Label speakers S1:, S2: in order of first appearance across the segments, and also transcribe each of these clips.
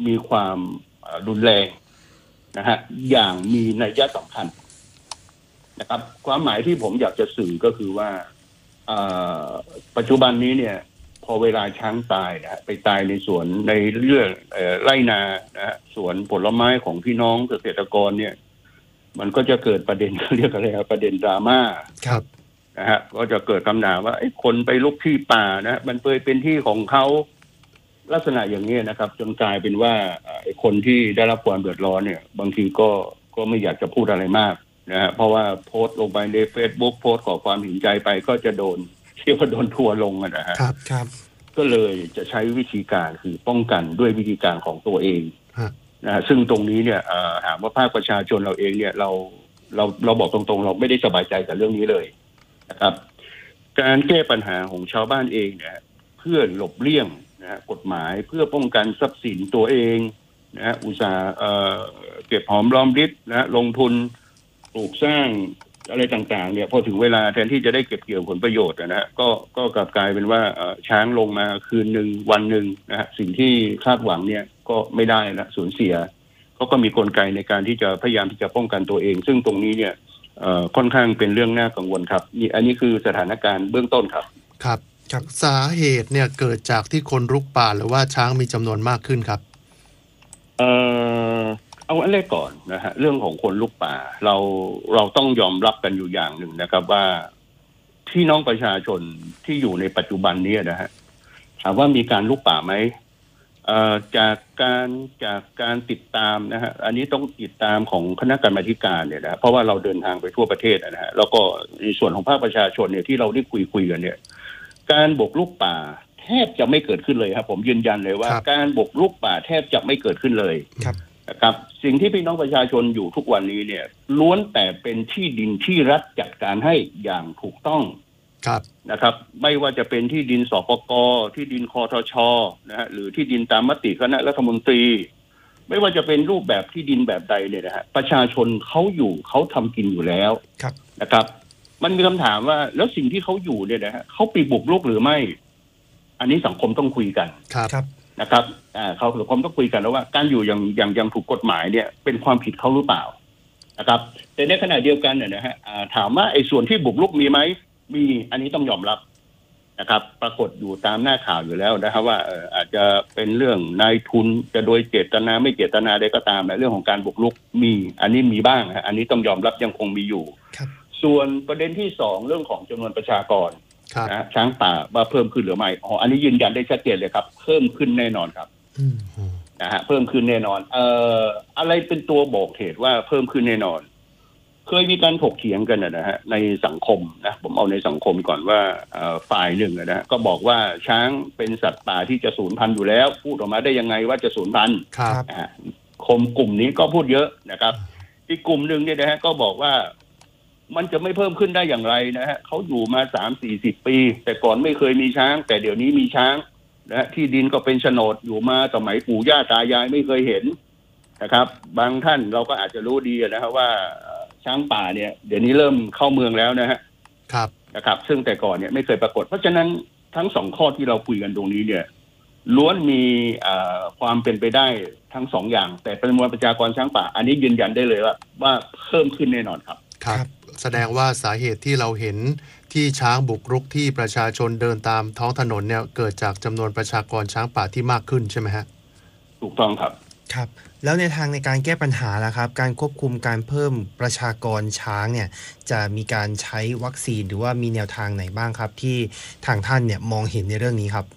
S1: มีความรุนแรงนะฮะอย่างมีนัยสำคัญนะครับความหมายที่ผมอยากจะสื่อก็คือว่าปัจจุบันนี้เนี่ยพอเวลาช้างตายนะฮะไปตายในสวนในเรื่องไร่นานะฮะสวนผลไม้ของพี่น้องเกษตรกรเนี่ยมันก็จะเกิดประเด็นเขาเรียกอะไรประเด็นดราม่า
S2: ครับ
S1: นะฮะก็จะเกิดคำถามว่าไอ้คนไปลุกที่ป่านะมันเคยเป็นที่ของเขาลักษณะอย่างนี้นะครับจนกลายเป็นว่าไอ้คนที่ได้รับความเดือดร้อนเนี่ยบางทีก็ไม่อยากจะพูดอะไรมากนะฮะเพราะว่าโพสต์ลงไปใน Facebook โพสต์ขอความเห็นใจไปก็จะโดนเรียกว่าโดนทัวร์ลงนะฮะ
S2: ครับ
S1: ก็เลยจะใช้วิธีการคือป้องกันด้วยวิธีการของตัวเองนะซึ่งตรงนี้เนี่ยหากว่าภาคประชาชนเราเองเนี่ยเราบอกตรงๆเราไม่ได้สบายใจกับเรื่องนี้เลยนะครับการแก้ปัญหาของชาวบ้านเองเนี่ยเพื่อหลบเลี่ยงนะกฎหมายเพื่อป้องกันทรัพย์สินตัวเองนะอุตสาห์เก็บหอมรอมริบนะลงทุนปลูกสร้างอะไรต่างๆเนี่ยพอถึงเวลาแทนที่จะได้เก็บเกี่ยวผลประโยชน์นะฮะก็กลับกลายเป็นว่าช้างลงมาคืนหนึ่งวันหนึ่งนะฮะสิ่งที่คาดหวังเนี่ยก็ไม่ได้ละสูญเสียเขาก็มีกลไกในการที่จะพยายามที่จะป้องกันตัวเองซึ่งตรงนี้เนี่ยค่อนข้างเป็นเรื่องน่ากังวลครับนี่อันนี้คือสถานการณ์เบื้องต้นครับ
S2: ครับจากสาเหตุเนี่ยเกิดจากที่คนรุกป่าหรือว่าช้างมีจำนวนมากขึ้นครับ
S1: เอาอันแรกก่อนนะฮะเรื่องของคนลุกป่าเราต้องยอมรับกันอยู่อย่างหนึ่งนะครับว่าพี่น้องประชาชนที่อยู่ในปัจจุบันนี้นะฮะถามว่ามีการลุกป่าไหมจากการติดตามนะฮะอันนี้ต้องติดตามของคณะกรรมาธิการเนี่ยนะเพราะว่าเราเดินทางไปทั่วประเทศนะฮะแล้วก็ในส่วนของภาคประชาชนเนี่ยที่เราได้คุยกันเนี่ยการบุกรุกป่าแทบจะไม่เกิดขึ้นเลยครับผมยืนยันเลยว่าการบุกรุกป่าแทบจะไม่เกิดขึ้นเลยนะครับสิ่งที่พี่น้องประชาชนอยู่ทุกวันนี้เนี่ยล้วนแต่เป็นที่ดินที่รัฐจัดการให้อย่างถูกต้องนะครับไม่ว่าจะเป็นที่ดินสปก.ที่ดินคทช.นะฮะหรือที่ดินตามมติคณะรัฐมนตรีไม่ว่าจะเป็นรูปแบบที่ดินแบบใดเนี่ยนะฮะประชาชนเขาอยู่เขาทำกินอยู่แล้วนะครับมันมีคำถามว่าแล้วสิ่งที่เขาอยู่เนี่ยนะฮะเขาไปบุกรุกหรือไม่อันนี้สังคมต้องคุยกันนะครับเขาสังคมต้องคุยกันแล้วว่าการอยู่อย่างถูกกฎหมายเนี่ยเป็นความผิดเขาหรือเปล่านะครับแต่ในขณะเดียวกันเนี่ยนะฮะถามว่าไอ้ส่วนที่บุกรุกมีไหมมีอันนี้ต้องยอมรับนะครับปรากฏอยู่ตามหน้าข่าวอยู่แล้วนะครับว่าอาจจะเป็นเรื่องนายทุนจะโดยเจตนาไม่เจตนาใดก็ตามในเรื่องของการบุกรุกมีอันนี้มีบ้างอันนี้ต้องยอมรับยังคงมีอยู่ส่วนประเด็นที่สองเรื่องของจำนวนประชากรนะช้างป่าว่าเพิ่มขึ้นหรือไม่อันนี้ยืนยันได้ชัดเจนเลยครับเพิ่มขึ้นแน่นอนครับนะฮะเพิ่มขึ้นแน่นอนอะไรเป็นตัวบอกเหตุว่าเพิ่มขึ้นแน่นอนเคยมีการถกเถียงกันนะฮะในสังคมนะผมเอาในสังคมก่อนว่าฝ่ายหนึ่งนะก็บอกว่าช้างเป็นสัตว์ป่าที่จะสูญพันธุ์อยู่แล้วพูดออกมาได้ยังไงว่าจะสูญพันธุ์คมกลุ่มนี้ก็พูดเยอะนะครับอีกกลุ่มหนึ่งเนี่ยนะฮะก็บอกว่ามันจะไม่เพิ่มขึ้นได้อย่างไรนะฮะเขาอยู่มา30-40 ปีแต่ก่อนไม่เคยมีช้างแต่เดี๋ยวนี้มีช้างนะที่ดินก็เป็นโฉนดอยู่มาสมัยปู่ย่าตายายไม่เคยเห็นนะครับบางท่านเราก็อาจจะรู้ดีนะครับว่าช้างป่าเนี่ยเดี๋ยวนี้เริ่มเข้าเมืองแล้วนะฮะนะครับซึ่งแต่ก่อนเนี่ยไม่เคยปรากฏเพราะฉะนั้นทั้งสองข้อที่เราคุยกันตรงนี้เนี่ยล้วนมีความเป็นไปได้ทั้งสองอย่างแต่จำนวนประชากรช้างป่าอันนี้ยืนยันได้เลยว่าเพิ่มขึ้นแน่นอนครับ
S2: แสดงว่าสาเหตุที่เราเห็นที่ช้างบุกรุกที่ประชาชนเดินตามท้องถนนเนี่ยเกิดจากจำนวนประชากรช้างป่าที่มากขึ้นใช่ไหมฮะ
S1: ถูกต้องครับ
S3: แล้วในทางในการแก้ปัญหาล่ะครับการควบคุมการเพิ่มประชากรช้างเนี่ยจะมีการใช้วัคซีนหรือว่ามีแนวทางไหนบ้างครับที่ทางท่านเนี่ยมองเห็นในเรื่องนี้ครับ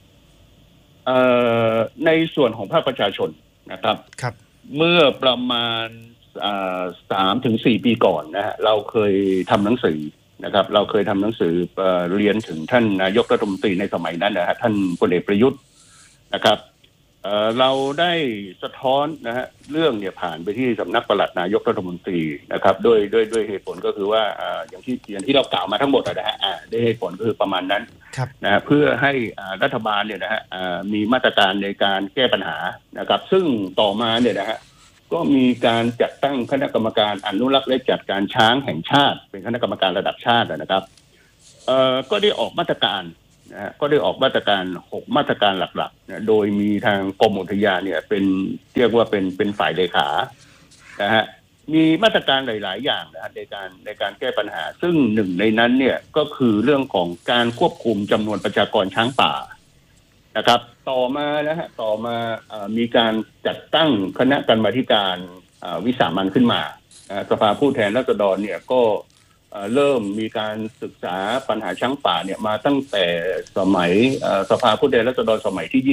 S1: ในส่วนของภาคประชาชนนะครับเมื่อประมาณ3-4 ปีก่อนนะฮะเราเคยทำหนังสือนะครับเราเคยทำหนังสือเรียนถึงท่านนายกรัฐมนตรีในสมัยนั้นนะฮะท่านพลเอกประยุทธ์นะครับเราได้สะท้อนนะฮะเรื่องเนี่ยผ่านไปที่สำนักปลัดนายกรัฐมนตรีนะครับด้วยเหตุผลก็คือว่าอย่างที่เรากล่าวมาทั้งหมดนะฮะด้วยเหตุผลก็คือประมาณนั้นนะเพื่อให้รัฐบาลเนี่ยนะฮะมีมาตรการในการแก้ปัญหานะครับซึ่งต่อมาเนี่ยนะฮะก็มีการจัดตั้งคณะกรรมการอนุรักษ์และจัดการช้างแห่งชาติเป็นคณะกรรมการระดับชาตินะครับก็ได้ออกมาตรการนะฮะก็ได้ออกมาตรการ6มาตรการหลักๆนะโดยมีทางกรมอุทยานเนี่ยเป็นเรียกว่าเป็นฝ่ายเลขานะฮะมีมาตรการหลายๆอย่างนะฮะในการแก้ปัญหาซึ่งหนึ่งในนั้นเนี่ยก็คือเรื่องของการควบคุมจำนวนประชากรช้างป่านะครับต่อมามีการจัดตั้งคณะกรรมาธิการวิสามัญขึ้นมาสภาผู้แทนราษฎรเนี่ยก็เริ่มมีการศึกษาปัญหาช้างป่าเนี่ยมาตั้งแต่สมัยสภาผู้แทนราษฎรสมัยที่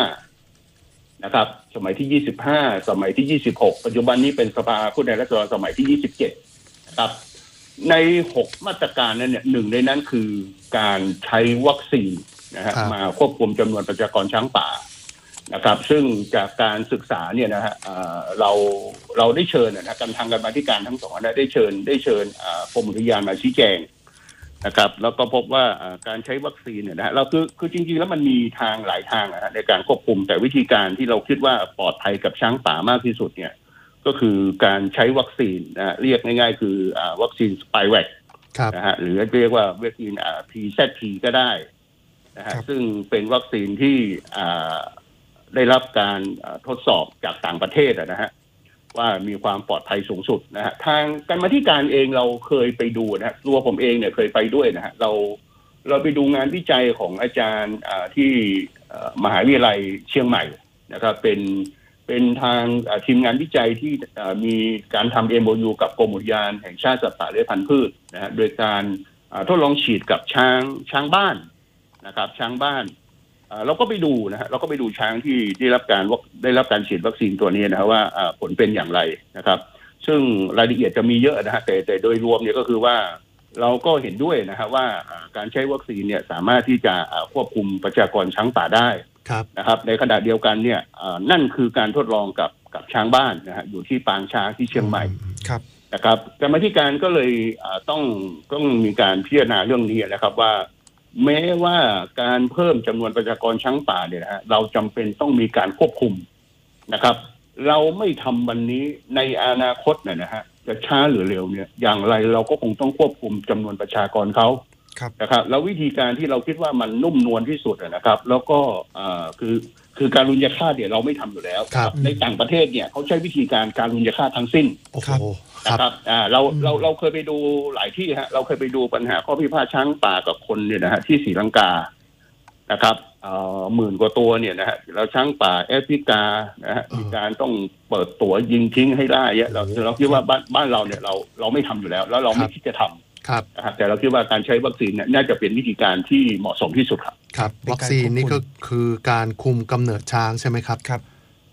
S1: 25นะครับสมัยที่25สมัยที่26ปัจจุบันนี้เป็นสภาผู้แทนราษฎรสมัยที่27นะครับใน6มาตรการนั้นเนี่ยหนึ่งในนั้นคือการใช้วัคซีนนะฮะมาควบคุมจำนวนประชากรช้างป่านะครับซึ่งจากการศึกษาเนี่ยนะฮะเราได้เชิญนะทางกรรมาธิการทั้งสองได้เชิญกรมอุทยานมาชี้แจงนะครับแล้วก็พบว่าการใช้วัคซีนเนี่ยนะฮะเราคือจริงๆแล้วมันมีทางหลายทางนะในการควบคุมแต่วิธีการที่เราคิดว่าปลอดภัยกับช้างป่ามากที่สุดเนี่ยก็คือการใช้วัคซีนนะเรียกง่ายๆคือวัคซีนสไปแวคนะฮะหรือเรียกว่าวัคซีนPZT ก็ได้นะฮะซึ่งเป็นวัคซีนที่ได้รับการทดสอบจากต่างประเทศนะฮะว่ามีความปลอดภัยสูงสุดนะฮะทางกรรมาธิการเองเราเคยไปดูนะฮะตัวผมเองเนี่ยเคยไปด้วยนะฮะเราไปดูงานวิจัยของอาจารย์ที่มหาวิทยาลัยเชียงใหม่นะครับเป็นทางทีมงานวิจัยที่มีการทำ MOU กับกรมอุทยานแห่งชาติสัตว์ป่าและพันธุ์พืชนะฮะโดยการทดลองฉีดกับช้างบ้านนะครับช้างบ้านเราก็ไปดูนะฮะเราก็ไปดูช้างที่ได้รับการฉีดวัคซีนตัวนี้นะว่าผลเป็นอย่างไรนะครับซึ่งรายละเอียดจะมีเยอะนะฮะแต่โดยรวมเนี่ยก็คือว่าเราก็เห็นด้วยนะฮะว่าการใช้วัคซีนเนี่ยสามารถที่จะควบคุมประชากรช้างป่าได้นะครับในขณะเดียวกันเนี่ยนั่นคือการทดลองกับช้างบ้านนะฮะอยู่ที่ปางช้างที่เชียงใหม่นะครับกรรมาธิการก็เลยต้องมีการพิจารณาเรื่องนี้นะครับว่าแม้ว่าการเพิ่มจำนวนประชากรช้างป่าเนี่ยนะฮะเราจำเป็นต้องมีการควบคุมนะครับเราไม่ทำวันนี้ในอนาคตเนี่ยนะฮะจะช้าหรือเร็วเนี่ยอย่างไรเราก็คงต้องควบคุมจำนวนประชากรเขานะครับแล้ววิธีการที่เราคิดว่ามันนุ่มนวลที่สุดนะครับแล้วก็คือการรุนยฆาตเนี่ยเราไม่ทำอยู่แล้วในต่างประเทศเนี่ยเขาใช้วิธีการรุนยฆาตทั้งสิ้นนะครับเราเคยไปดูหลายที่ฮะเราเคยไปดูปัญหาข้อพิพาทช้างป่ากับคนเนี่ยนะฮะที่ศรีลังกานะครับ10,000 กว่าตัวเนี่ยนะฮะแล้วช้างป่าแอฟริกานะฮะมีการต้องเปิดตั๋วยิงทิ้งให้ได้เราคิดว่าบ้านเราเนี่ยเราไม่ทำอยู่แล้วแล้วเราไม่คิดจะทำนะครับแต่เราคิดว่าการใช้วัคซีนเนี่ยน่าจะเป็นวิธีการที่เหมาะสมที่สุดครับ
S2: ครับวัคซีนนี่ก็คือการคุมกำเนิดช้างใช่ไหมครับ
S3: ครับ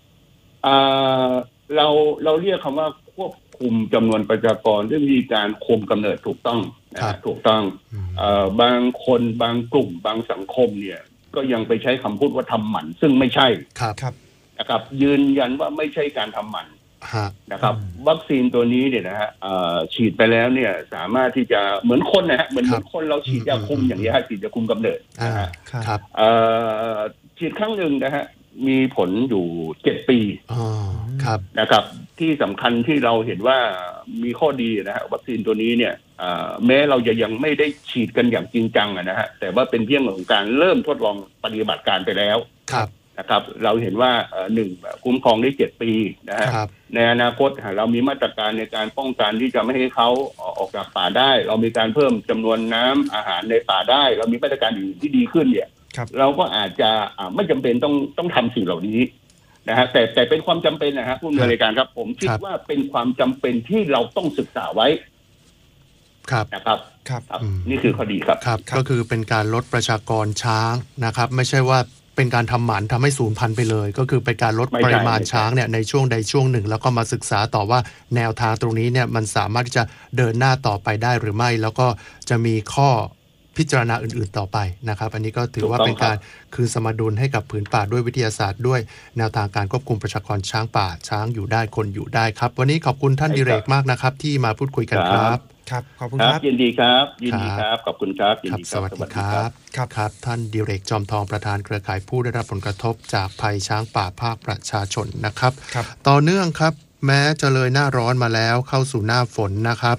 S1: เราเรียกคำว่าควบคุมจำนวนประชากรด้วยวิธีการคุมกำเนิดถูกต้องถูกต้องบางคนบางกลุ่มบางสังคมเนี่ยก็ยังไปใช้คำพูดว่าทำหมันซึ่งไม่ใช่นะครับยืนยันว่าไม่ใช่การทำหมันนะครับวัคซีนตัวนี้เนี่ยนะฮะฉีดไปแล้วเนี่ยสามารถที่จะเหมือนคนนะฮะเหมือนคนเราฉีดยาคุมอย่างนี้ฮะฉีดยาคุมกำเนิดนะฮะฉีดครั้งหนึ่งนะฮะมีผลอยู่7 ปีนะครับที่สำคัญที่เราเห็นว่ามีข้อดีนะฮะวัคซีนตัวนี้เนี่ยแม้เราจะยังไม่ได้ฉีดกันอย่างจริงจังนะฮะแต่ว่าเป็นเพียงของการเริ่มทดลองปฏิบัติการไปแล้วนะครับเราเห็นว่า1คุ้มครองได้7 ปีนะฮะในอนาคตเรามีมาตรการในการป้องกันที่จะไม่ให้เขาออกจากป่าได้เรามีการเพิ่มจำนวนน้ำอาหารในป่าได้เรามีมาตรการอื่นที่ดีขึ้นเนี่ยเราก็อาจจะไม่จำเป็นต้องทำสิ่งเหล่านี้นะฮะแต่เป็นความจำเป็นนะฮะผู้ดำเนินรายการครับผมคิดว่าเป็นความจำเป็นที่เราต้องศึกษาไว้นะครับนี่คือข้อดีครับ
S2: ก็คือเป็นการลดประชากรช้างนะครับไม่ใช่ว่าเป็นการทำหมันทำให้สูญพันธุ์ไปเลยก็คือเป็นการลดปริมาณช้างเนี่ยในช่วงใดช่วงหนึ่งแล้วก็มาศึกษาต่อว่าแนวทางตรงนี้เนี่ยมันสามารถที่จะเดินหน้าต่อไปได้หรือไม่แล้วก็จะมีข้อพิจารณาอื่นๆต่อไปนะครับอันนี้ก็ถือว่าเป็นการคืนสมดุลให้กับผืนป่าด้วยวิทยาศาสตร์ด้วยแนวทางการควบคุมประชากรช้างป่าช้างอยู่ได้คนอยู่ได้ครับวันนี้ขอบคุณท่านดิเรกมากนะครับที่มาพูดคุยกันครับ
S3: ครับขอบคุณครับ
S1: ยินดีครับขอบคุณครับ
S2: สวัสดีครับครับท่านดิเรกจอมทองประธานเครือข่ายผู้ได้รับผลกระทบจากภัยช้างป่าภาคประชาชนนะครับต่อเนื่องครับแม้จะเลยหน้าร้อนมาแล้วเข้าสู่หน้าฝนนะครับ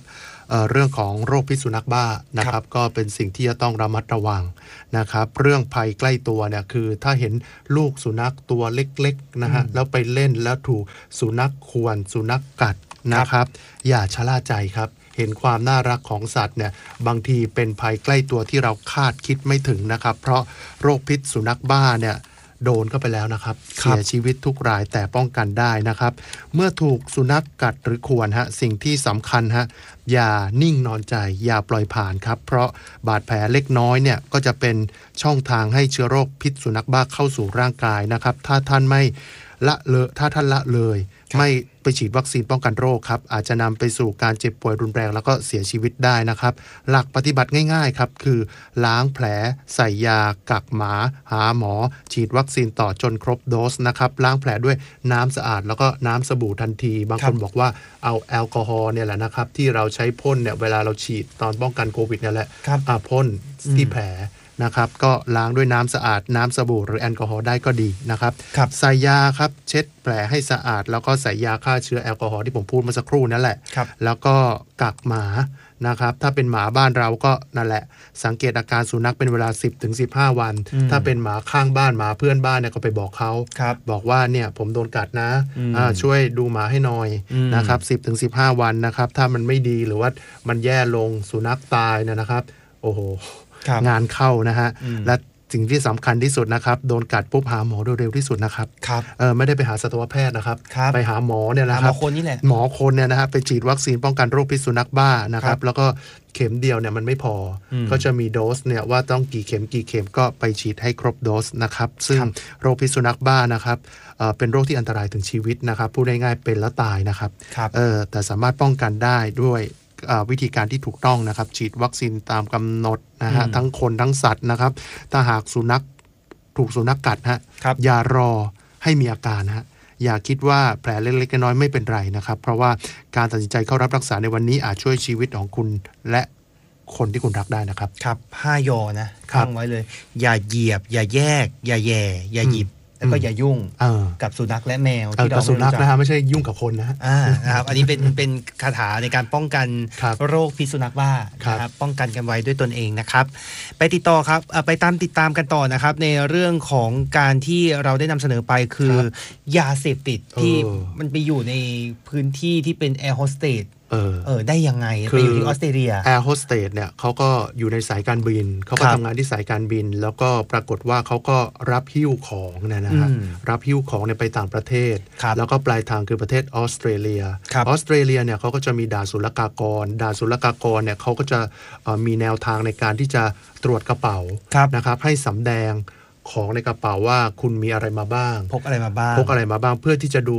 S2: เรื่องของโรคพิษสุนัขบ้านะครับก็เป็นสิ่งที่จะต้องระมัดระวังนะครับเรื่องภัยใกล้ตัวเนี่ยคือถ้าเห็นลูกสุนัขตัวเล็กๆนะฮะแล้วไปเล่นแล้วถูกสุนัขข่วนสุนัขกัดนะครับอย่าชะล่าใจครับเห็นความน่ารักของสัตว์เนี่ยบางทีเป็นภัยใกล้ตัวที่เราคาดคิดไม่ถึงนะครับเพราะโรคพิษสุนัขบ้าเนี่ยโดนเข้าไปแล้วนะครับเสียชีวิตทุกรายแต่ป้องกันได้นะครับเมื่อถูกสุนัขกัดหรือข่วนฮะสิ่งที่สำคัญฮะอย่านิ่งนอนใจอย่าปล่อยผ่านครับเพราะบาดแผลเล็กน้อยเนี่ยก็จะเป็นช่องทางให้เชื้อโรคพิษสุนัขบ้าเข้าสู่ร่างกายนะครับถ้าท่านละเลยไม่ไปฉีดวัคซีนป้องกันโรคครับอาจจะนำไปสู่การเจ็บป่วยรุนแรงแล้วก็เสียชีวิตได้นะครับหลักปฏิบัติง่ายๆครับคือล้างแผลใส่ยากักหมาหาหมอฉีดวัคซีนต่อจนครบโดสนะครับล้างแผลด้วยน้ำสะอาดแล้วก็น้ำสบู่ทันทีบางคนบอกว่าเอาแอลกอฮอล์เนี่ยแหละนะครับที่เราใช้พ่นเนี่ยเวลาเราฉีดตอนป้องกันโควิดเนี่ยแหละพ่นที่แผลนะครับก็ล้างด้วยน้ำสะอาดน้ำสบู่หรือแอลกอฮอล์ได้ก็ดีนะครับใส่ยาครับเช็ดแผลให้สะอาดแล้วก็ใส่ยาฆ่าเชื้อแอลกอฮอล์ที่ผมพูดเมื่อสักครู่นั่นแหละแล้วก็กักหมานะครับถ้าเป็นหมาบ้านเราก็นั่นแหละสังเกตอาการสุนัขเป็นเวลา 10-15 วันถ้าเป็นหมาข้างบ้านหมาเพื่อนบ้านเนี่ยก็ไปบอกเขาบอกว่าเนี่ยผมโดนกัดนะช่วยดูหมาให้หน่อยนะครับ 10-15 วันนะครับถ้ามันไม่ดีหรือว่ามันแย่ลงสุนัขตายนะครับโอ้โหงานเข้านะฮะและสิ่งที่สำคัญที่สุดนะครับโดนกัดปุ๊บหาหมอโดยเร็วที่สุดนะครับไม่ได้ไปหาสัตวแพทย์นะครับไปหาหมอเนี่ยนะครับหมอคนนี่แหละหมอคนเนี่ยนะฮะไปฉีดวัคซีนป้องกันโรคพิษสุนัขบ้านะครับแล้วก็เข็มเดียวเนี่ยมันไม่พอก็จะมีโดสเนี่ยว่าต้องกี่เข็มก็ไปฉีดให้ครบโดสนะครับซึ่งโรคพิษสุนัขบ้านะครับเป็นโรคที่อันตรายถึงชีวิตนะครับพูดง่ายๆเป็นแล้วตายนะครับแต่สามารถป้องกันได้ด้วยวิธีการที่ถูกต้องนะครับฉีดวัคซีนตามกำหนดนะฮะทั้งคนทั้งสัตว์นะครับถ้าหากสุนัขถูกสุนัขกัดฮะอย่ารอให้มีอาการฮะอย่าคิดว่าแผลเล็กๆน้อยๆไม่เป็นไรนะครับเพราะว่าการตัดสินใจเข้ารับรักษาในวันนี้อาจช่วยชีวิตของคุณและคนที่คุณรักได้นะครับ
S3: ครับ5 ยอนะตั้งไว้เลยอย่าเหยียบอย่าแยกอย่าแย่อย่าหยิบแล้วก็อย่ายุ่งกับสุนัขและแมวที่เรา
S2: สุนัขนะฮะไม่ใช่ยุ่งกับคน
S3: นะครับอันนี้เป็นคาถาในการป้องกันโรคพิษสุนัขบ้านะครับป้องกันกันไว้ด้วยตนเองนะครับไปติดต่อครับไปติดตามกันต่อนะครับในเรื่องของการที่เราได้นำเสนอไปคือยาเสพติดที่มันไปอยู่ในพื้นที่ที่เป็นแอร์โฮสเตสได้ยังไงไปอยู่ที่ออสเตรเลีย
S2: แอร์โฮสเตสเนี่ยเขาก็อยู่ในสายการบินเขาก็ทำงานที่สายการบินแล้วก็ปรากฏว่าเขาก็รับหิ้วของนะฮะรับหิ้วของเนี่ยไปต่างประเทศแล้วก็ปลายทางคือประเทศออสเตรเลียเนี่ยเขาก็จะมีด่านศุลกากรเนี่ยเขาก็จะมีแนวทางในการที่จะตรวจกระเป๋านะครับให้สำแดงของในกระเป๋าว่าคุณมีอะไรมาบ้าง
S3: พกอะไรมาบ้
S2: างเพื่อที่จะดู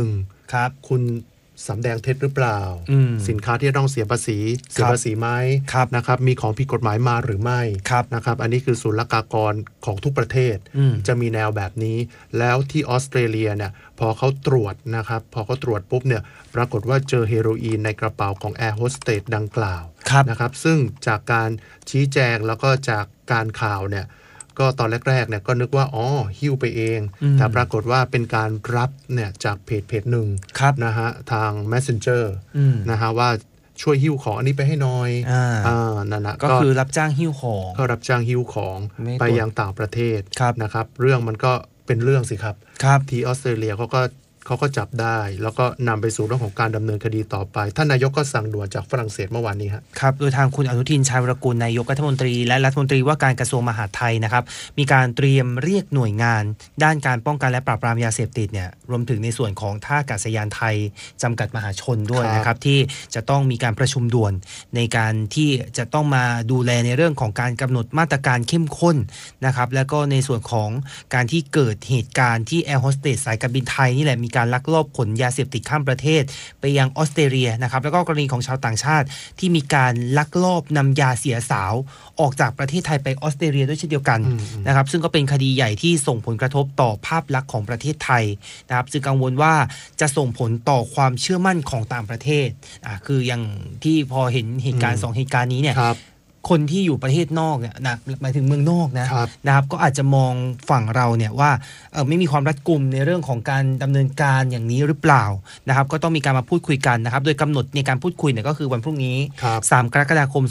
S2: 1ครับคุณสำแดงเท็จหรือเปล่าสินค้าที่ต้องเสียภาษีไหมนะครับมีของผิดกฎหมายมาหรือไม่นะครับอันนี้คือศุลกากรของทุกประเทศจะมีแนวแบบนี้แล้วที่ออสเตรเลียเนี่ยพอเขาตรวจนะครับพอเขาตรวจปุ๊บเนี่ยปรากฏว่าเจอเฮโรอีนในกระเป๋าของแอร์โฮสเตสดังกล่าวนะครับซึ่งจากการชี้แจงแล้วก็จากการข่าวเนี่ยก็ตอนแรกๆเนี่ยก็นึกว่าหิ้วไปเองแต่ปรากฏว่าเป็นการรับเนี่ยจากเพจหนึ่งนะฮะทาง Messenger นะฮะว่าช่วยหิ้วของอันนี้ไปให้หน่อยนั่นนะ
S3: ก็คือรับจ้างหิ้วของ
S2: ก็รับจ้างหิ้วของไปยังต่างประเทศนะครับเรื่องมันก็เป็นเรื่องสิครับที่ออสเตรเลียเขาก็จับได้แล้วก็นำไปสู่เรื่องของการดำเนินคดีต่อไปท่านนายกก็สั่งด่วนจากฝรั่งเศสเมื่อวานนี้
S3: ครับโดยทางคุณอนุทินชาญวิรากูลนายกรัฐมนตรีและรัฐมนตรีว่าการกระทรวงมหาดไทยนะครับมีการเตรียมเรียกหน่วยงานด้านการป้องกันและปราบปรามยาเสพติดเนี่ยรวมถึงในส่วนของท่าอากาศยานไทยจำกัดมหาชนด้วยนะครับที่จะต้องมีการประชุมด่วนในการที่จะต้องมาดูแลในเรื่องของการกำหนดมาตรการเข้มข้นนะครับแล้วก็ในส่วนของการที่เกิดเหตุการณ์ที่แอร์โฮสเตสสายการบินไทยนี่แหละมีการลักลอบขนยาเสพติดข้ามประเทศไปยังออสเตรเลียนะครับแล้วก็กรณีของชาวต่างชาติที่มีการลักลอบนำยาเสียสาวออกจากประเทศไทยไปออสเตรเลียด้วยเช่นเดียวกันนะครับซึ่งก็เป็นคดีใหญ่ที่ส่งผลกระทบต่อภาพลักษณ์ของประเทศไทยนะครับซึ่งกังวลว่าจะส่งผลต่อความเชื่อมั่นของต่างประเทศคืออย่างที่พอเห็นเหตุการณ์2เหตุการณ์นี้เนี่ยคนที่อยู่ประเทศนอกเนี่ยนะหมายถึงเมืองนอกนะครับก็อาจจะมองฝั่งเราเนี่ยว่าไม่มีความรัดกุมในเรื่องของการดำเนินการอย่างนี้หรือเปล่านะครับก็ต้องมีการมาพูดคุยกันนะครับโดยกำหนดในการพูดคุยเนี่ยก็คือวันพรุ่งนี้3 กรกฎาคม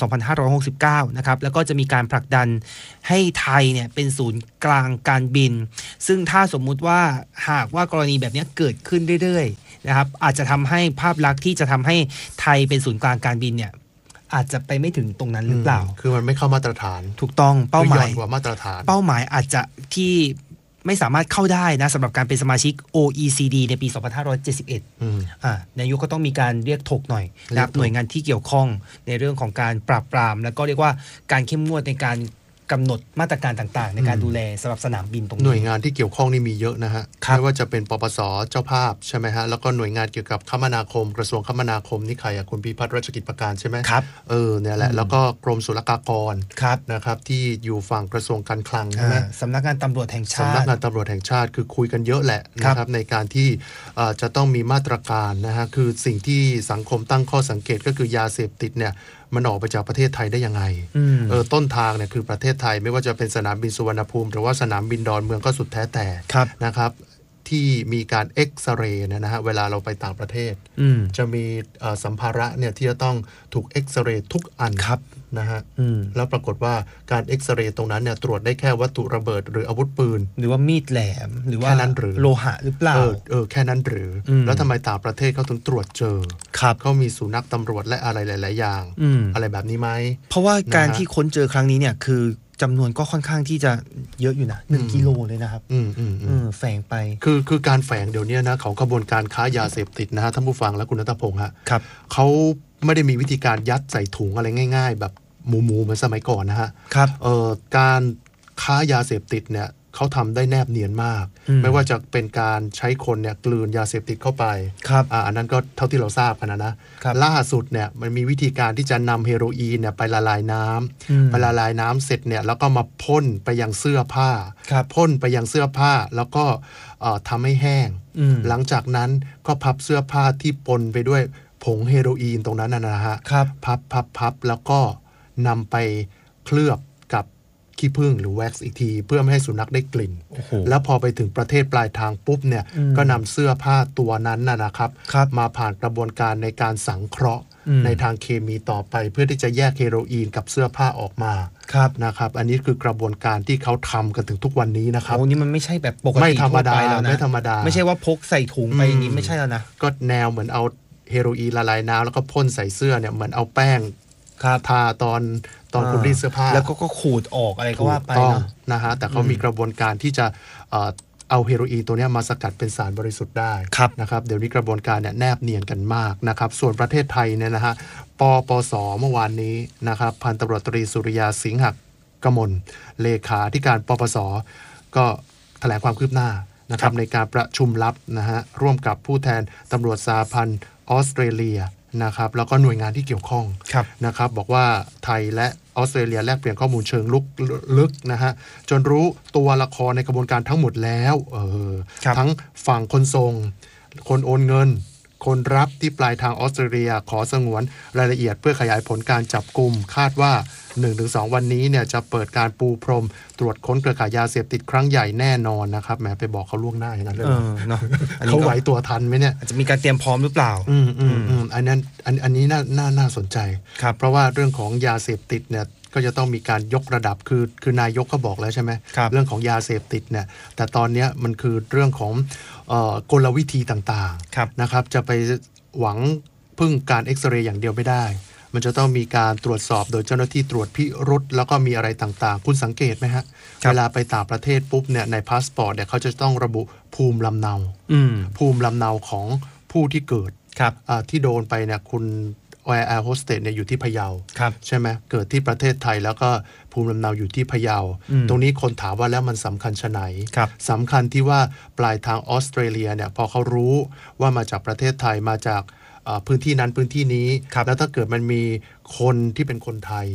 S3: 2569นะครับแล้วก็จะมีการผลักดันให้ไทยเนี่ยเป็นศูนย์กลางการบินซึ่งถ้าสมมุติว่าหากว่ากรณีแบบนี้เกิดขึ้นเรื่อยๆนะครับอาจจะทำให้ภาพลักษณ์ที่จะทำให้ไทยเป็นศูนย์กลางการบินเนี่ยอาจจะไปไม่ถึงตรงนั้นหรือเปล่า
S2: คือมันไม่เข้ามาตรฐาน
S3: ถูกต้องเป้าหมาย
S2: กว่ามาตรฐาน
S3: เป้าหมายอาจจะที่ไม่สามารถเข้าได้นะสำหรับการเป็นสมาชิก OECD ในปี 2571นายกก็ต้องมีการเรียกถกหน่อยนะครับหน่วยงานที่เกี่ยวข้องในเรื่องของการปราบปรามแล้วก็เรียกว่าการเข้มงวดในการกำหนดมาตรการต่างๆในการดูแลสำหรับสนามบินตรงนี้
S2: หน่วยงานที่เกี่ยวข้องนี่มีเยอะนะฮะไม่ว่าจะเป็นปปส.เจ้าภาพใช่ไหมฮะแล้วก็หน่วยงานเกี่ยวกับคมนาคมกระทรวงคมนาคมนี่ใครอะคุณพิพัฒน์รัชกิจประการใช่ไหม
S3: ครับ
S2: เนี่ยแหละแล้วก็กรมศุลกากรนะครับที่อยู่ฝั่งกระทรวงการคลังใช่ไหม
S3: สำนักงานตำรวจแห่งชาติ
S2: สำนักงานตำรวจแห่งชาติคือคุยกันเยอะแหละนะครับในการที่จะต้องมีมาตรการนะฮะคือสิ่งที่สังคมตั้งข้อสังเกตก็คือยาเสพติดเนี่ยมันออกไปจากประเทศไทยได้ยังไงต้นทางเนี่ยคือประเทศไทยไม่ว่าจะเป็นสนามบินสุวรรณภูมิหรือว่าสนามบินดอนเมืองก็สุดแท้แต่นะครับที่มีการเอ็กซเรย์นะฮะเวลาเราไปต่างประเทศจะมีสัมภาระเนี่ยที่จะต้องถูกเอ็กซเรย์ทุกอันนะฮะแล้วปรากฏว่าการเอ็กซเรย์ตรงนั้นเนี่ยตรวจได้แค่วัตถุระเบิดหรืออาวุธปืน
S3: หรือว่ามีดแหลมหรือว่าโลหะหรือเปล่า
S2: แค่นั้นหรือแล้วทำไมต่างประเทศเขาถึงตรวจเจอเขามีสุนัขตำรวจและอะไรหลายๆอย่างอะไรแบบนี้ไหม
S3: เพราะว่าการที่ค้นเจอครั้งนี้เนี่ยคือจำนวนก็ค่อนข้างที่จะเยอะอยู่นะ1 กิโลเลยนะครับแฝงไป
S2: คือการแฝงเดี๋ยวนี้นะของกระบวนการค้ายาเสพติดนะฮะท่านผู้ฟังและคุณณัฐพงษ์ฮะเขาไม่ได้มีวิธีการยัดใส่ถุงอะไรง่ายๆแบบหมูเหมือนสมัยก่อนนะฮะการค้ายาเสพติดเนี่ยเขาทำได้แนบเนียนมากไม่ว่าจะเป็นการใช้คนเนี่ยกลืนยาเสพติดเข้าไปอันนั้นก็เท่าที่เราทราบกันนะล่าสุดเนี่ยมันมีวิธีการที่จะนำเฮโรอีนเนี่ยไปละลายน้ำไปละลายน้ำเสร็จเนี่ยแล้วก็มาพ่นไปยังเสื้อผ้าพ่นไปยังเสื้อผ้าแล้วก็ทำให้แห้งหลังจากนั้นก็พับเสื้อผ้าที่ปนไปด้วยผงเฮโรอีนตรงนั้นนะฮะพับแล้วก็นำไปเคลือบกับขี้ผึ้งหรือแว็กซ์อีกทีเพื่อไม่ให้สุนัขได้กลิ่นแล้วพอไปถึงประเทศปลายทางปุ๊บเนี่ยก็นำเสื้อผ้าตัวนั้นนะครับมาผ่านกระบวนการในการสังเคราะห์ในทางเคมีต่อไปเพื่อที่จะแยกเฮโรอีนกับเสื้อผ้าออกมานะครับอันนี้คือกระบวนการที่เขาทำกันถึงทุกวันนี้นะครับ
S3: โอ้นี่มันไม่ใช่แบบปกติ
S2: ไม่ธรรมดาไม่ธรรมดา
S3: ไม่ใช่ว่าพกใส่ถุงไปอย่างนี้ไม่ใช่แล้วนะ
S2: ก็แนวเหมือนเอาเฮโรอีนละลายน้ำแล้วก็พ่นใส่เสื้อเนี่ยเหมือนเอาแป้งทาตอนคุณรีดเสื้อผ้า
S3: แล้วก็ขูดออกอะไรก็ว่าไป
S2: นะฮะแต่เขามีกระบวนการที่จะเอาเฮโรอีนตัวนี้มาสกัดเป็นสารบริสุทธิ์ได้นะครับเดี๋ยวนี้กระบวนการเนี่ยแนบเนียนกันมากนะครับส่วนประเทศไทยเนี่ยนะฮะปปส.เมื่อวานนี้นะครับพันตำรวจตรีสุริยาสิงหกมลเลขาธิการปปส.ก็แถลงความคืบหน้านะครับในการประชุมลับนะฮะร่วมกับผู้แทนตำรวจสหพันธ์ออสเตรเลียนะครับแล้วก็หน่วยงานที่เกี่ยวข้องนะครับบอกว่าไทยและออสเตรเลียแลกเปลี่ยนข้อมูลเชิงลึกนะฮะจนรู้ตัวละครในกระบวนการทั้งหมดแล้วทั้งฝั่งคนส่งคนโอนเงินคนรับที่ปลายทางออสเตรเลียขอสงวนรายละเอียดเพื่อขยายผลการจับกุมคาดว่า 1-2 วันนี้เนี่ยจะเปิดการปูพรมตรวจค้นเครือข่ายยาเสพติดครั้งใหญ่แน่นอนนะครับแหมไปบอกเขาล่วงหน้าอย่างนั้นเลยเขาไหวตัวทันไหมเนี่ย
S3: จะมีการเตรียมพร้อมหรือเปล่า
S2: อันนี้น่าสนใจเพราะว่าเรื่องของยาเสพติดเนี่ยก็จะต้องมีการยกระดับคือนายกก็บอกแล้วใช่ไหมเรื่องของยาเสพติดเนี่ยแต่ตอนนี้มันคือเรื่องของกลวิธีต่างๆนะครับจะไปหวังพึ่งการเอ็กซเรย์อย่างเดียวไม่ได้มันจะต้องมีการตรวจสอบโดยเจ้าหน้าที่ตรวจพิรุธแล้วก็มีอะไรต่างๆคุณสังเกตไหมฮะเวลาไปต่างประเทศปุ๊บเนี่ยในพาสปอร์ตเนี่ยเขาจะต้องระบุภูมิลำเนาของผู้ที่เกิดที่โดนไปเนี่ยคุณแอร์โฮสเตสเนี่ยอยู่ที่พะเยาใช่ไหมเกิดที่ประเทศไทยแล้วก็ภูมิลำเนาอยู่ที่พะเยาตรงนี้คนถามว่าแล้วมันสำคัญชะไหนสำคัญที่ว่าปลายทางออสเตรเลียเนี่ยพอเขารู้ว่ามาจากประเทศไทยมาจากพื้นที่นั้นพื้นที่นี้แล้วถ้าเกิดมันมีคนที่เป็นคนไทย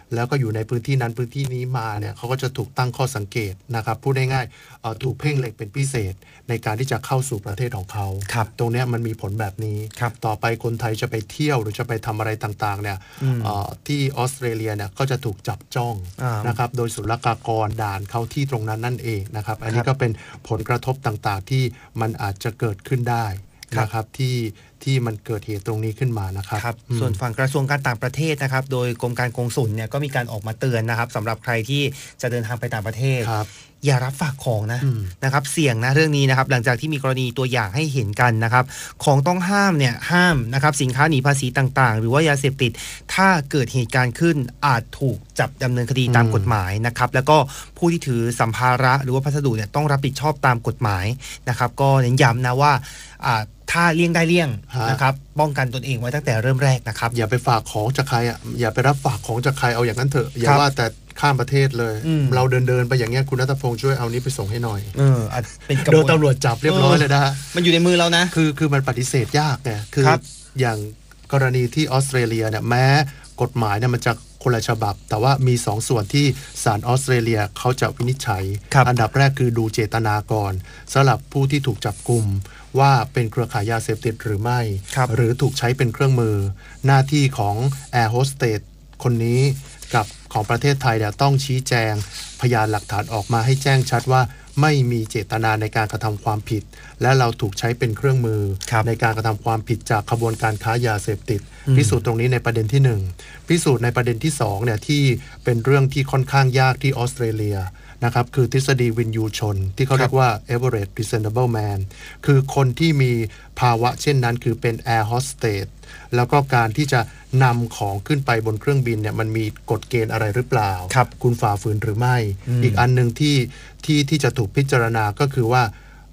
S2: แล้วก็อยู่ในพื้นที่นั้นพื้นที่นี้มาเนี่ยเขาก็จะถูกตั้งข้อสังเกตนะครับพูดง่ายๆถูกเพ่งเล็งเป็นพิเศษในการที่จะเข้าสู่ประเทศของเขาตรงนี้มันมีผลแบบนี้ต่อไปคนไทยจะไปเที่ยวหรือจะไปทำอะไรต่างๆเนี่ยที่ออสเตรเลียเนี่ยก็จะถูกจับจ้องนะครับโดยศุลกากรด่านเขาที่ตรงนั้นนั่นเองนะครับอันนี้ก็เป็นผลกระทบต่างๆที่มันอาจจะเกิดขึ้นได้นะครับที่มันเกิดเหตุตรงนี้ขึ้นมานะครับ
S3: ส่วนฝั่งกระทรวงการต่างประเทศนะครับโดยกรมการกงสุลเนี่ยก็มีการออกมาเตือนนะครับสำหรับใครที่จะเดินทางไปต่างประเทศอย่ารับฝากของนะครับเสี่ยงนะเรื่องนี้นะครับหลังจากที่มีกรณีตัวอย่างให้เห็นกันนะครับของต้องห้ามเนี่ยห้ามนะครับสินค้าหนีภาษีต่างๆหรือว่ายาเสพติดถ้าเกิดเหตุการณ์ขึ้นอาจถูกจับดำเนินคดีตามกฎหมายนะครับแล้วก็ผู้ที่ถือสัมภาระหรือว่าพัสดุเนี่ยต้องรับผิดชอบตามกฎหมายนะครับก็เน้นย้ำนะว่าถ้าเลี่ยงได้เลี่ยงนะครับป้องกันตนเองไว้ตั้งแต่เริ่มแรกนะครับ
S2: อย่าไปฝากของจากใครอย่าไปรับฝากของจากใครเอาอย่างนั้นเถอะอย่าว่าแต่ข้ามประเทศเลยเราเดินไปอย่างเงี้ยคุณณัฐพงษ์ช่วยเอานี้ไปส่งให้หน่อย
S3: เป็น
S2: โดนตำรวจจับเรียบร้อยเลยนะ
S3: มันอยู่ในมือเรานะ
S2: คือมันปฏิเสธยากไงคืออย่างกรณีที่ออสเตรเลียเนี่ยแม้กฎหมายเนี่ยมันจะคนละฉบับแต่ว่ามี2 ส่วนที่ศาลออสเตรเลียเขาจะวินิจฉัยอันดับแรกคือดูเจตนาก่อนสำหรับผู้ที่ถูกจับกุมว่าเป็นเครือข่ายยาเสพติดหรือไม่หรือถูกใช้เป็นเครื่องมือหน้าที่ของแอร์โฮสเตสคนนี้กับของประเทศไทยเนี่ยต้องชี้แจงพยานหลักฐานออกมาให้แจ้งชัดว่าไม่มีเจตนาในการกระทำความผิดและเราถูกใช้เป็นเครื่องมือในการกระทำความผิดจากขบวนการค้ายาเสพติดพิสูจน์ตรงนี้ในประเด็นที่1พิสูจน์ในประเด็นที่2เนี่ยที่เป็นเรื่องที่ค่อนข้างยากที่ออสเตรเลียนะครับคือทฤษฎีวินยูชนที่เขาเรียกว่า average reasonable man คือคนที่มีภาวะเช่นนั้นคือเป็น air hostess แล้วก็การที่จะนำของขึ้นไปบนเครื่องบินเนี่ยมันมีกฎเกณฑ์อะไรหรือเปล่าคุณฝ่าฝืนหรือไม่อีกอันนึงที่จะถูกพิจารณาก็คือว่า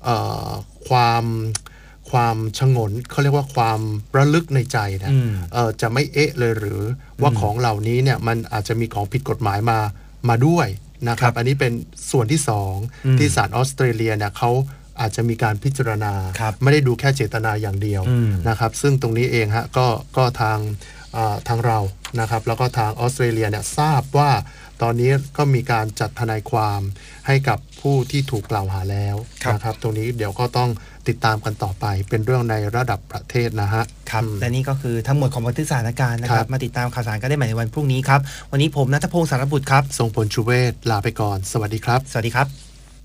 S2: ความชงนเขาเรียกว่าความระลึกในใจนะจะไม่เอ๊ะเลยหรือว่าของเหล่านี้เนี่ยมันอาจจะมีของผิดกฎหมายมาด้วยนะครับอันนี้เป็นส่วนที่2ที่ศาลออสเตรเลียเนี่ยเขาอาจจะมีการพิจารณาไม่ได้ดูแค่เจตนาอย่างเดียวนะครับซึ่งตรงนี้เองฮะก็ทางเรานะครับแล้วก็ทางออสเตรเลียเนี่ยทราบว่าตอนนี้ก็มีการจัดทนายความให้กับผู้ที่ถูกกล่าวหาแล้วนะครับตรงนี้เดี๋ยวก็ต้องติดตามกันต่อไปเป็นเรื่องในระดับประเทศนะฮะ
S3: ครับและนี่ก็คือทั้งหมดของบันทึกสถานการณ์นะครับมาติดตามข่าวสารกันได้ใหม่ในวันพรุ่งนี้ครับวันนี้ผมณัฐพงษ์สารบุตรครับ
S2: ทรงพลชูเวศลาไปก่อนสวัสดีครับ
S3: สวัสดีครับ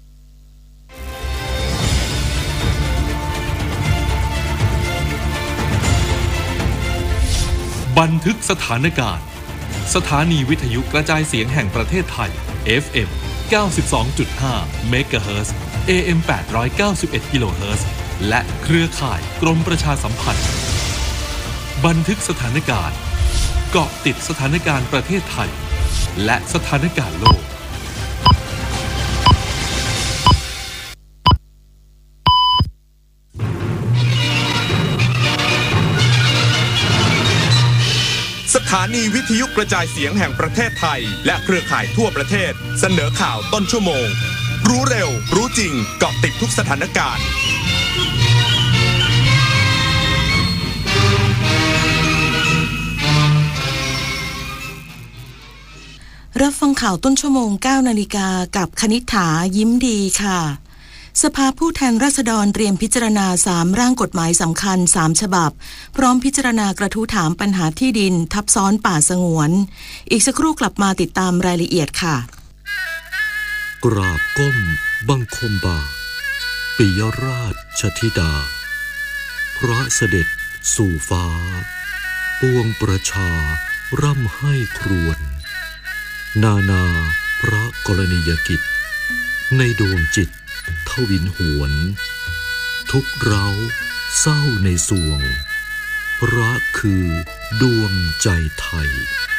S4: บันทึกสถานการณ์สถานีวิทยุกระจายเสียงแห่งประเทศไทย FM 92.5 เมกะเฮิรตซ์ AM 891 กิโลเฮิรตซ์และเครือข่ายกรมประชาสัมพันธ์บันทึกสถานการณ์เกาะติดสถานการณ์ประเทศไทยและสถานการณ์โลก
S5: สถานีวิทยุกระจายเสียงแห่งประเทศไทยและเครือข่ายทั่วประเทศเสนอข่าวต้นชั่วโมงรู้เร็วรู้จริงเกาะติดทุกสถานการณ์
S6: รับฟังข่าวต้นชั่วโมง 9 นาฬิกากับคณิษฐายิ้มดีค่ะสภาผู้แทนราษฎรเตรียมพิจารณา3ร่างกฎหมายสำคัญ3ฉบับพร้อมพิจารณากระทู้ถามปัญหาที่ดินทับซ้อนป่าสงวนอีกสักครู่กลับมาติดตามรายละเอียดค่ะ
S7: กราบก้มบังคมบาทปิยราชธิดาพระเสด็จสู่ฟ้าปวงประชาร่ำให้ครวญนาพระกรณียกิจในดวงจิตทวินหวนทุกเราเศร้าในสวงพระคือดวงใจไทย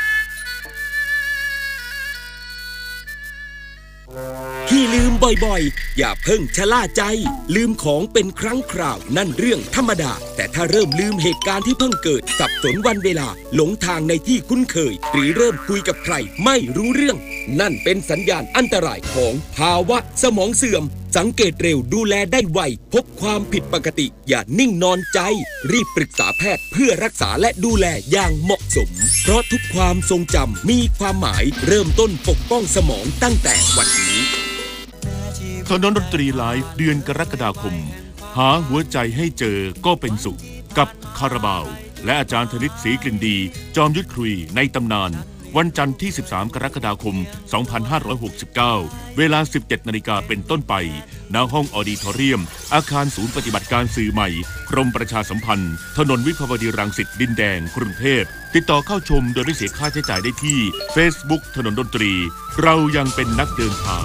S8: ที่ลืมบ่อยๆอย่าเพิ่งชะล่าใจลืมของเป็นครั้งคราวนั่นเรื่องธรรมดาแต่ถ้าเริ่มลืมเหตุการณ์ที่เพิ่งเกิดสับสนวันเวลาหลงทางในที่คุ้นเคยหรือเริ่มคุยกับใครไม่รู้เรื่องนั่นเป็นสัญญาณอันตรายของภาวะสมองเสื่อมสังเกตเร็วดูแลได้ไวพบความผิดปกติอย่านิ่งนอนใจรีบปรึกษาแพทย์เพื่อรักษาและดูแลอย่างเหมาะสมเพราะทุกความทรงจำมีความหมายเริ่มต้นปกป้องสมองตั้งแต่วันนี้
S9: ถนนดนตรีไลฟ์เดือนกรกฎาคมหาหัวใจให้เจอก็เป็นสุขกับคาราบาวและอาจารย์ธนิตศรีกลิ่นดีจอมยุทธคุยในตำนานวันจันทร์ที่13กรกฎาคม2569เวลา 17:00 น.เป็นต้นไปณห้องออดิทอเรียมอาคารศูนย์ปฏิบัติการสื่อใหม่กรมประชาสัมพันธ์ถนนวิภาวดีรังสิตดินแดงกรุงเทพติดต่อเข้าชมโดยไม่เสียค่าใช้จ่ายได้ที่ Facebook ถนนดนตรีเรายังเป็นนักเดินทาง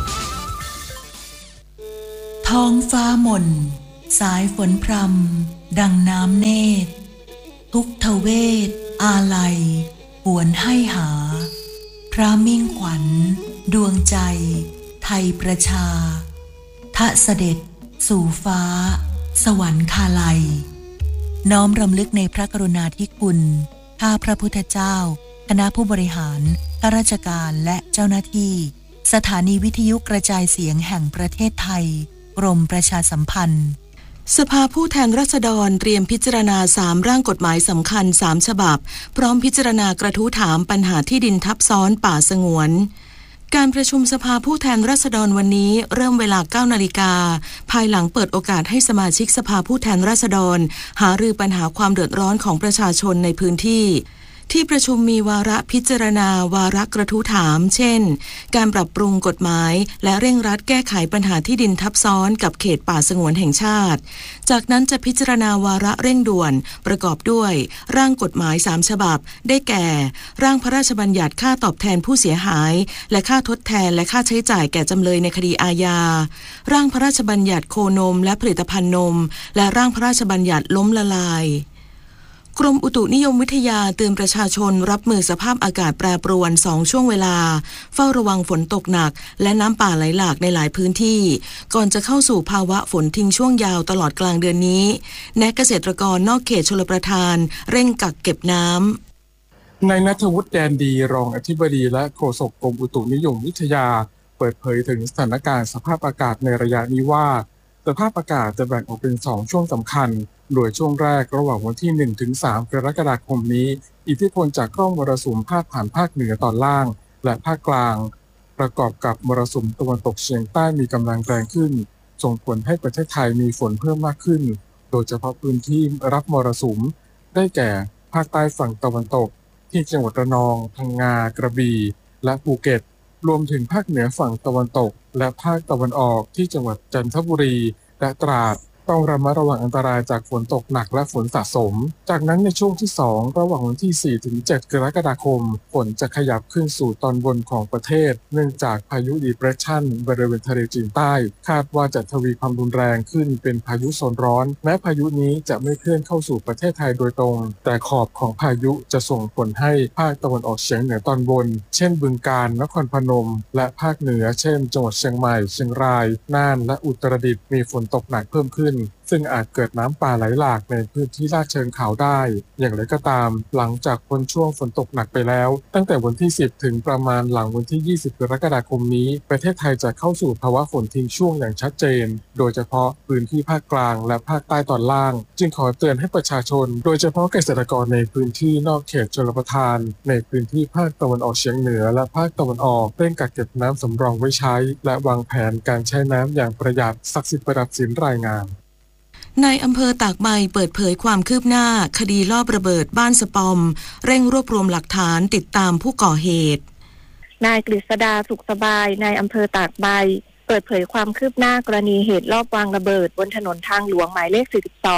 S10: ท้องฟ้ามนสายฝนพรำดังน้ำเนตรทุกทเวทอาลัยหวนให้หาพระมิ่งขวัญดวงใจไทยประชาทะเสด็จสู่ฟ้าสวรรคาลัยน้อมรำลึกในพระกรุณาธิคุณข้าพระพุทธเจ้าคณะผู้บริหารข้าราชการและเจ้าหน้าที่สถานีวิทยุกระจายเสียงแห่งประเทศไทยกรมประชาสัมพันธ์
S6: สภาผู้แทนราษฎรเตรียมพิจารณา3ร่างกฎหมายสำคัญ3ฉบับพร้อมพิจารณากระทู้ถามปัญหาที่ดินทับซ้อนป่าสงวนการประชุมสภาผู้แทนราษฎรวันนี้เริ่มเวลา 9 นาฬิกาภายหลังเปิดโอกาสให้สมาชิกสภาผู้แทนราษฎรหารือปัญหาความเดือดร้อนของประชาชนในพื้นที่ที่ประชุมมีวาระพิจารณาวาระกระทู้ถามเช่นการปรับปรุงกฎหมายและเร่งรัดแก้ไขปัญหาที่ดินทับซ้อนกับเขตป่าสงวนแห่งชาติจากนั้นจะพิจารณาวาระเร่งด่วนประกอบด้วยร่างกฎหมาย3ฉบับได้แก่ร่างพระราชบัญญัติค่าตอบแทนผู้เสียหายและค่าทดแทนและค่าใช้จ่ายแก่จำเลยในคดีอาญาร่างพระราชบัญญัติโคนมและผลิตภัณฑ์นมและร่างพระราชบัญญัติล้มละลายกรมอุตุนิยมวิทยาเตือนประชาชนรับมือสภาพอากาศแปรปรวน2ช่วงเวลาเฝ้าระวังฝนตกหนักและน้ำป่าไหลหลากในหลายพื้นที่ก่อนจะเข้าสู่ภาวะฝนทิ้งช่วงยาวตลอดกลางเดือนนี้แนะเกษตรกรนอกเขตชลประทานเร่งกักเก็บน้
S11: ำนายณัฐวุฒิแดนดีรองอธิบดีและโฆษกกรมอุตุนิยมวิทยาเปิดเผยถึงสถานการณ์สภาพอากาศในระยะนี้ว่าสภาพอากาศจะแบ่งออกเป็น2ช่วงสำคัญโดยช่วงแรกระหว่างวันที่ 1-3 กรกฎาคมนี้อิทธิพลจากร่องมรสุมพาดผ่านภาคเหนือตอนล่างและภาคกลางประกอบกับมรสุมตะวันตกเฉียงใต้มีกำลังแรงขึ้นส่งผลให้ประเทศไทยมีฝนเพิ่มมากขึ้นโดยเฉพาะพื้นที่รับมรสุมได้แก่ภาคใต้ฝั่งตะวันตกที่จังหวัดระนองพังงากระบี่และภูเก็ตรวมถึงภาคเหนือฝั่งตะวันตกและภาคตะวันออกที่จังหวัดจันทบุรีและตราดต้องระมัดระวังอันตรายจากฝนตกหนักและฝนสะสมจากนั้นในช่วงที่2ระหว่างวันที่ 4-7 กรกฎาคมฝนจะขยับขึ้นสู่ตอนบนของประเทศเนื่องจากพายุดีเพรสชันบริเวณทะเลจีนใต้คาดว่าจะทวีความรุนแรงขึ้นเป็นพายุโซนร้อนแม้พายุนี้จะไม่เคลื่อนเข้าสู่ประเทศไทยโดยตรงแต่ขอบของพายุจะส่งผลให้ภาคตะวันออกเฉียงเหนือตอนบนเช่นบึงกาฬนครพนมและภาคเหนือเช่นจังหวัดเชียงใหม่เชียงรายน่านและอุตรดิตถ์มีฝนตกหนักเพิ่มขึ้นซึ่งอาจเกิดน้ำป่าไหลหลากในพื้นที่ลาดเชิงเขาได้อย่างไรก็ตามหลังจากพ้นช่วงฝนตกหนักไปแล้วตั้งแต่วันที่10ถึงประมาณหลังวันที่20กรกฎาคมนี้ประเทศไทยจะเข้าสู่ภาวะฝนทิ้งช่วงอย่างชัดเจนโดยเฉพาะพื้นที่ภาคกลางและภาคใต้ตอนล่างจึงขอเตือนให้ประชาชนโดยเฉพาะเกษตรกรในพื้นที่นอกเขตชลประทานในพื้นที่ภาคตะวันออกเฉียงเหนือและภาคตะวันออกเร่งกักเก็บน้ำสำรองไว้ใช้และวางแผนการใช้น้ำอย่างประหยัดศักดิ์สิทธิ์ประดับศิลป์รายงาน
S6: นายอำเภอตากใบเปิดเผยความคืบหน้าคดีลอบระเบิดบ้านสปอมเร่งรวบรวมหลักฐานติดตามผู้ก่อเหตุ
S12: นายกฤษดาสุขสบายนายอำเภอตากใบเปิดเผยความคืบหน้ากรณีเหตุลอบวางระเบิดบนถนนทางหลวงหมายเลข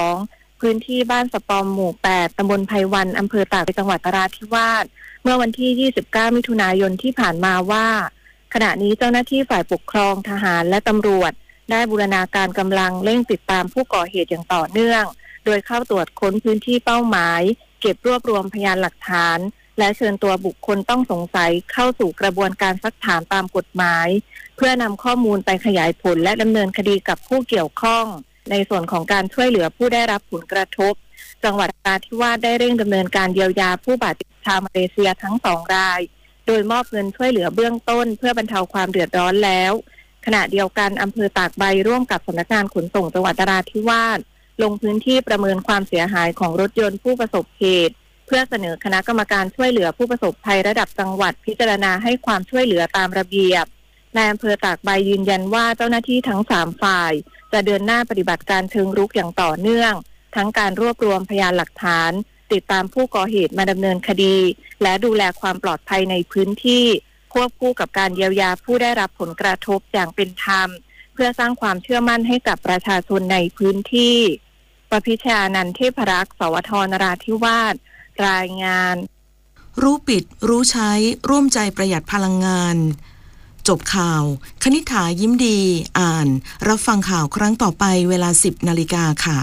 S12: 42พื้นที่บ้านสปอมหมู่8ตำบลไพวันอำเภอตากจังหวัดนราธิวาสเมื่อวันที่29มิถุนายนที่ผ่านมาว่าขณะนี้เจ้าหน้าที่ฝ่ายปกครองทหารและตำรวจได้บูรณาการกำลังเร่งติดตามผู้ก่อเหตุอย่างต่อเนื่องโดยเข้าตรวจค้นพื้นที่เป้าหมายเก็บรวบรวมพยานหลักฐานและเชิญตัวบุคคลต้องสงสัยเข้าสู่กระบวนการซักถามตามกฎหมายเพื่อนำข้อมูลไปขยายผลและดำเนินคดีกับผู้เกี่ยวข้องในส่วนของการช่วยเหลือผู้ได้รับผลกระทบจังหวัดนราธิวาสได้เร่งดำเนินการเยียวยาผู้บาดเจ็บชาวมาเลเซียทั้ง2 รายโดยมอบเงินช่วยเหลือเบื้องต้นเพื่อบรรเทาความเดือดร้อนแล้วขขณะเดียวกันอำเภอตากใบร่วมกับสำนักงานขนส่งจังหวัดนราธิวาสลงพื้นที่ประเมินความเสียหายของรถยนต์ผู้ประสบเหตุเพื่อเสนอคณะกรรมการช่วยเหลือผู้ประสบภัยระดับจังหวัดพิจารณาให้ความช่วยเหลือตามระเบียบนายอำเภอตากใบยืนยันว่าเจ้าหน้าที่ทั้ง3ฝ่ายจะเดินหน้าปฏิบัติการเชิงรุกอย่างต่อเนื่องทั้งการรวบรวมพยานหลักฐานติดตามผู้ก่อเหตุมาดำเนินคดีและดูแลความปลอดภัยในพื้นที่ควบคู่กับการเยียวยาผู้ได้รับผลกระทบอย่างเป็นธรรมเพื่อสร้างความเชื่อมั่นให้กับประชาชนในพื้นที่ประพิชญานันท์เทพรักษ์สวทนราธิวาสรายงาน
S6: รู้ปิดรู้ใช้ร่วมใจประหยัดพลังงานจบข่าวคณิษฐายิ้มดีอ่านรับฟังข่าวครั้งต่อไปเวลา 10 นาฬิกาค่ะ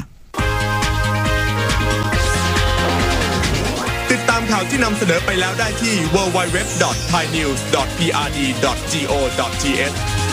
S5: ติดตามข่าวที่นำเสนอไปแล้วได้ที่ www.thainews.prd.go.th